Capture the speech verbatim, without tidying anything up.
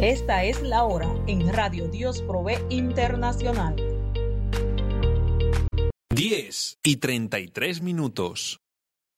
Esta es la hora en Radio Dios Provee Internacional. diez y treinta y tres minutos.